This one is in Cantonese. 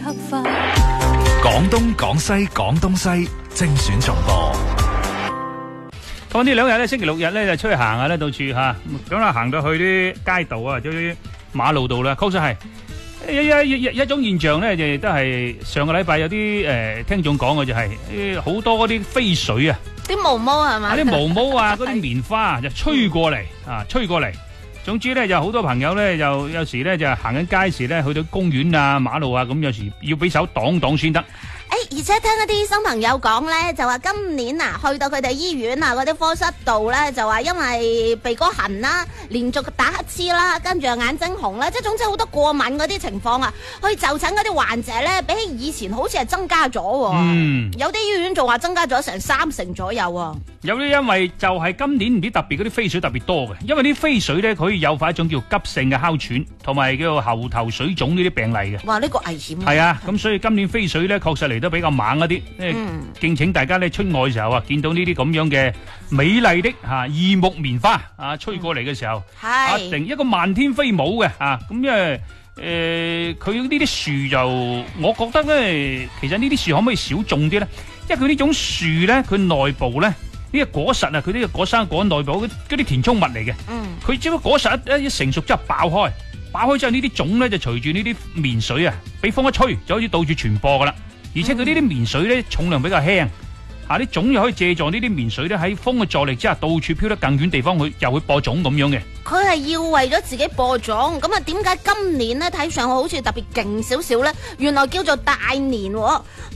黑化。 廣東廣西廣東西精選重播。 咁呢兩日咧，星期六日咧就出去行下咧，到處吓咁啦，行到去啲街道啊，或者啲馬路度啦，確實係一種現象咧，就都係上個禮拜有啲聽眾講嘅就係好多嗰啲飛水啊， 啲毛毛係嘛？ 啲毛毛啊，嗰啲棉花就吹過嚟啊，吹過嚟。總之咧，就好多朋友咧，就有時咧就行緊街時咧，去到公園啊、馬路啊，咁有時要俾手擋擋先得。 而且聽一啲新朋友講咧，就話今年啊，去到佢哋醫院啊嗰啲科室度咧，就話因為鼻哥痕啦，連續打乞嗤啦，跟住又眼睛紅啦，即係總之好多過敏嗰啲情況啊，去就診嗰啲患者咧，比起以前好似係增加咗。有啲醫院仲話增加咗成30%左右啊。 有啲因為就係今年唔知特別嗰啲飛水特別多嘅，因為啲飛水咧佢誘發一種叫急性嘅哮喘，同埋叫做喉頭水腫呢啲病例嘅。 哇！呢個危險啊。 係啊，咁所以今年飛水咧確實嚟得比較猛一啲。敬請大家咧出外嘅時候啊，見到呢啲咁樣嘅美麗的異木棉花啊吹過嚟嘅時候，一定一個漫天飛舞嘅咁因為佢呢啲樹就我覺得咧，其實呢啲樹可唔可以少種啲咧？因為佢呢種樹咧，佢內部咧呢個果實啊，佢呢個果生果內部嗰啲填充物嚟嘅。佢只不過果實一成熟之後爆開之後呢啲種咧就隨住呢啲棉水啊，俾風一吹就可以到處傳播噶啦。而且佢呢啲棉水咧重量比較輕，啲種又可以借助呢啲棉水咧喺風嘅助力之下，到處飄得更遠地方去，又會播種咁樣嘅。 佢係要為咗自己播種，咁啊點解今年咧睇上去好似特別勁少少咧？原來叫做大年喎。